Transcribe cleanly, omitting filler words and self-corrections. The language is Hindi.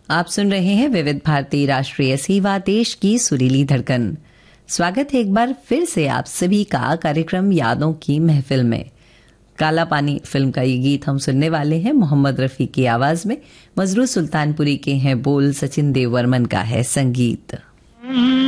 आप सुन रहे हैं विविध भारती राष्ट्रीय सेवा, देश की सुरीली धड़कन। स्वागत है एक बार फिर से आप सभी का कार्यक्रम यादों की महफिल में। काला पानी फिल्म का ये गीत हम सुनने वाले हैं मोहम्मद रफी की आवाज में। मजरू सुल्तानपुरी के हैं बोल, सचिन देव वर्मन का है संगीत।